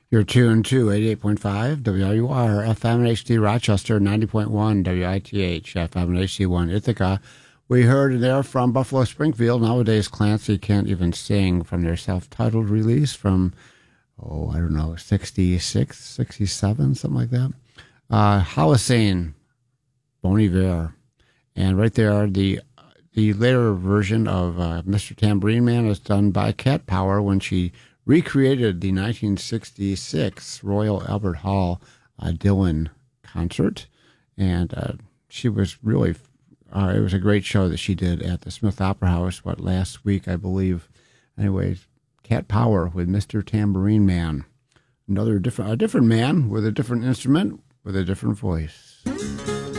You're tuned to 88.5 WRUR, FM and HD Rochester, 90.1 WITH, FM and HD1 Ithaca. We heard there from Buffalo Springfield. Nowadays, Clancy Can't Even Sing, from their self-titled release from, I don't know, 66, 67, something like that. Holocene, Bon Iver. And right there, the later version of Mr. Tambourine Man is done by Cat Power when she recreated the 1966 Royal Albert Hall Dylan concert. And she was really, it was a great show that she did at the Smith Opera House, last week, I believe. Anyways, Cat Power with Mr. Tambourine Man. A different man with a different instrument with a different voice.